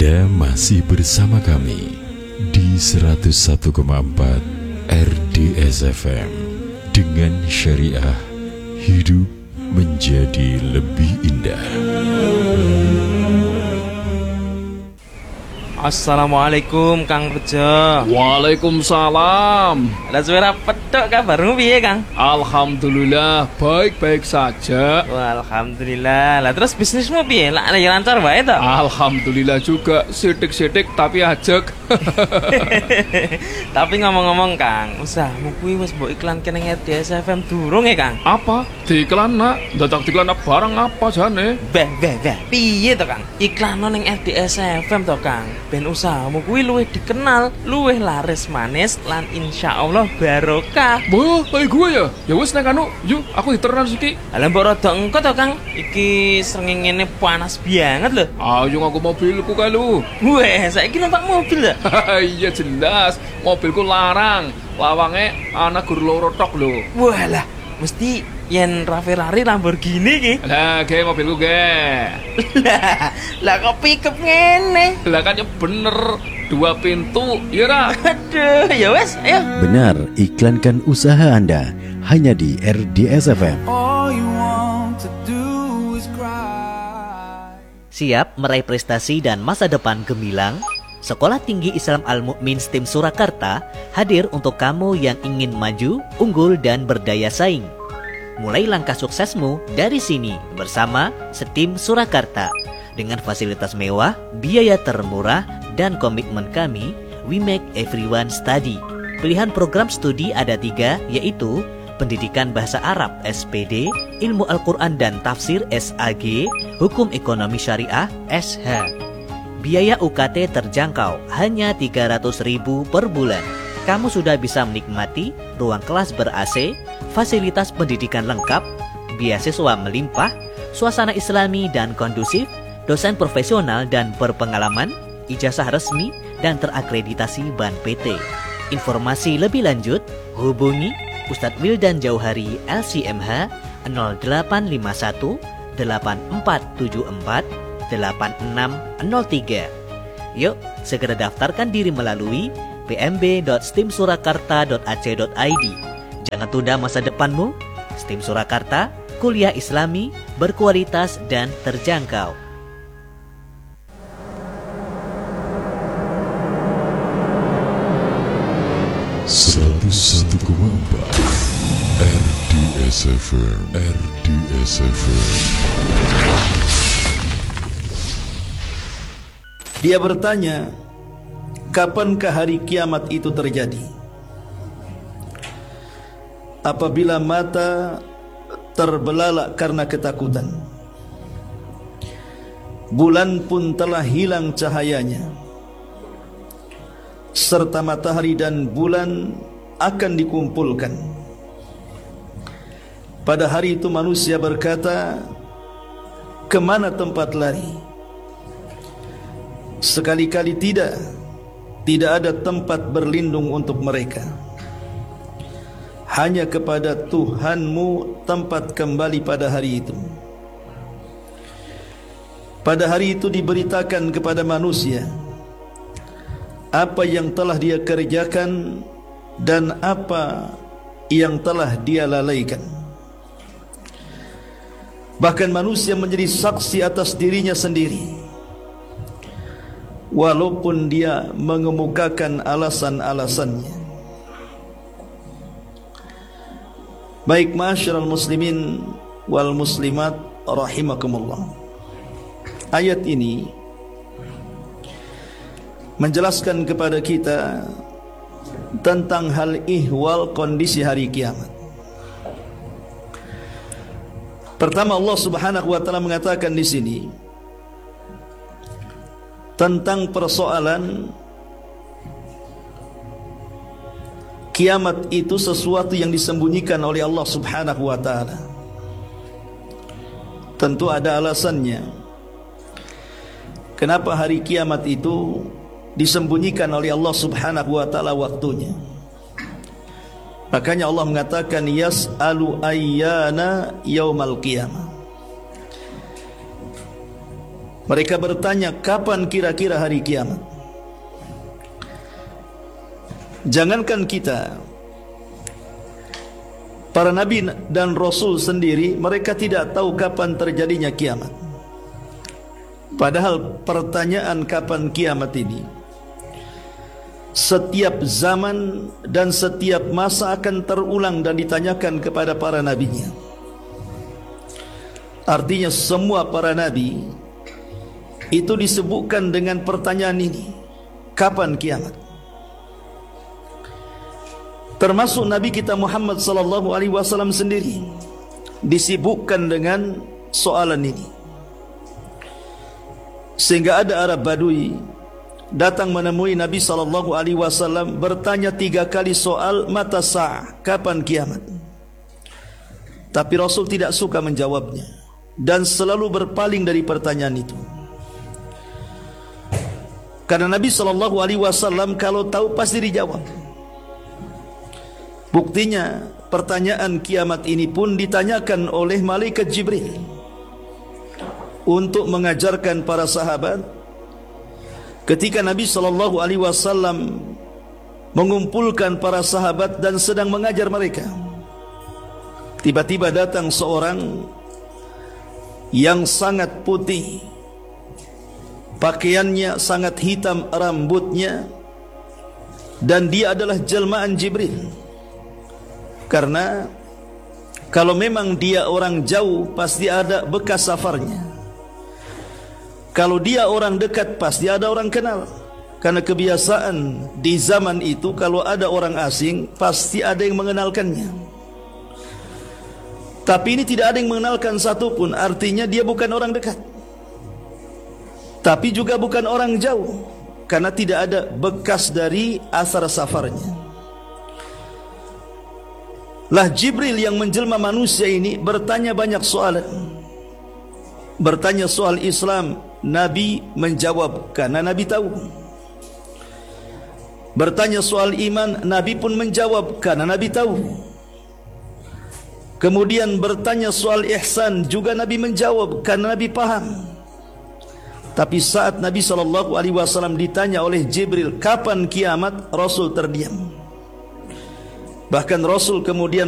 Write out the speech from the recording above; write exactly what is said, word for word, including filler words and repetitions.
Anda masih bersama kami di seratus satu koma empat R D S F M. Dengan syariah, hidup menjadi lebih indah. Assalamualaikum Kang Bejo. Waalaikumsalam. Lah suara petok kabarmu piye Kang? Alhamdulillah baik-baik saja. Wah, alhamdulillah. Lah terus bisnismu piye? Lah lagi lancar wae to? Alhamdulillah juga, sidik-sidik tapi ajek. Tapi ngomong-ngomong Kang, usahamu kuwi wis mbok iklanke ning R D S F M durung ya Kang? Apa? Diiklan nak? Dadak diiklan barang apa jane? Beh, beh, beh. Piye to Kang? Iklan ning R D S F M to Kang. Ben usahamu kuwi luwih dikenal, luwih laris manis lan insyaallah barokah. Wah, kayak gue ya? Ya wis nek anu, yuk aku diteran siki. Lah mbok rada engko to Kang. Iki srengenge panas banget lho. Ayo ngaku mobilku kae lu. Weh, saiki numpak mobil ya? Iya jelas, mobilku larang. Lawange ana gur loro tok lho. Walah, mesti yen Ferrari Lamborghini ki. Lah, ge mobilku ge. Lah, lah kok pickup ngene? Lah kan ya bener, dua pintu, ya ra? Aduh, ya wes, ayo. Benar, iklankan usaha Anda hanya di R D S F M. Siap meraih prestasi dan masa depan gemilang? Sekolah Tinggi Islam Al-Mu'min STIM Surakarta hadir untuk kamu yang ingin maju, unggul, dan berdaya saing. Mulai langkah suksesmu dari sini bersama STIM Surakarta. Dengan fasilitas mewah, biaya termurah, dan komitmen kami, we make everyone study. Pilihan program studi ada tiga, yaitu Pendidikan Bahasa Arab S P D, Ilmu Al-Quran dan Tafsir S A G, Hukum Ekonomi Syariah S H. Biaya U K T terjangkau, hanya tiga ratus ribu per bulan. Kamu sudah bisa menikmati ruang kelas ber-A C, fasilitas pendidikan lengkap, beasiswa melimpah, suasana islami dan kondusif, dosen profesional dan berpengalaman, ijazah resmi dan terakreditasi Ban P T. Informasi lebih lanjut, hubungi Ustadz Wildan Jauhari L C M H nol delapan lima satu delapan empat tujuh empat delapan enam nol tiga. Yuk, segera daftarkan diri melalui p m b dot stim surakarta dot a c dot i d. Jangan tunda masa depanmu. STIM Surakarta, kuliah Islami, berkualitas dan terjangkau. seratus satu koma empat R D S F M. R D S F M. Dia bertanya, kapankah hari kiamat itu terjadi? Apabila mata terbelalak karena ketakutan, bulan pun telah hilang cahayanya, serta matahari dan bulan akan dikumpulkan. Pada hari itu manusia berkata, kemana tempat lari? Sekali-kali tidak, tidak ada tempat berlindung untuk mereka. Hanya kepada Tuhanmu tempat kembali pada hari itu. Pada hari itu diberitakan kepada manusia apa yang telah dia kerjakan dan apa yang telah dia lalaikan. Bahkan manusia menjadi saksi atas dirinya sendiri, walaupun dia mengemukakan alasan-alasannya. Baik ma'asyiral muslimin wal muslimat rahimakumullah. Ayat ini menjelaskan kepada kita tentang hal ihwal kondisi hari kiamat. Pertama, Allah Subhanahu wa taala mengatakan di sini tentang persoalan kiamat itu sesuatu yang disembunyikan oleh Allah Subhanahu wa taala. Tentu ada alasannya. Kenapa hari kiamat itu disembunyikan oleh Allah Subhanahu wa taala waktunya? Makanya Allah mengatakan yas'alu ayyana yaumal qiyamah. Mereka bertanya, kapan kira-kira hari kiamat? Jangankan kita, para nabi dan rasul sendiri, mereka tidak tahu kapan terjadinya kiamat. Padahal pertanyaan kapan kiamat ini, setiap zaman dan setiap masa akan terulang dan ditanyakan kepada para nabinya. Artinya semua para nabi itu disebutkan dengan pertanyaan ini, kapan kiamat? Termasuk Nabi kita Muhammad sallallahu alaihi wasallam sendiri disibukkan dengan soalan ini. Sehingga ada Arab Badui datang menemui Nabi sallallahu alaihi wasallam bertanya tiga kali soal mata sa'ah, kapan kiamat? Tapi Rasul tidak suka menjawabnya dan selalu berpaling dari pertanyaan itu. Karena Nabi sallallahu alaihi wasallam kalau tahu pasti dijawab. Buktinya pertanyaan kiamat ini pun ditanyakan oleh malaikat Jibril untuk mengajarkan para sahabat. Ketika Nabi sallallahu alaihi wasallam mengumpulkan para sahabat dan sedang mengajar mereka, tiba-tiba datang seorang yang sangat putih, pakaiannya sangat hitam, rambutnya, dan dia adalah jelmaan Jibril. Karena kalau memang dia orang jauh, pasti ada bekas safarnya. Kalau dia orang dekat, pasti ada orang kenal. Karena kebiasaan di zaman itu, kalau ada orang asing, pasti ada yang mengenalkannya. Tapi ini tidak ada yang mengenalkan satupun. Artinya dia bukan orang dekat, tapi juga bukan orang jauh, karena tidak ada bekas dari asar safarnya. Lah Jibril yang menjelma manusia ini bertanya banyak soalan. Bertanya soal Islam, Nabi menjawab karena Nabi tahu. Bertanya soal iman, Nabi pun menjawab karena Nabi tahu. Kemudian bertanya soal ihsan, juga Nabi menjawab karena Nabi paham. Tapi saat Nabi sallallahu alaihi wasallam ditanya oleh Jibril, kapan kiamat? Rasul terdiam. Bahkan Rasul kemudian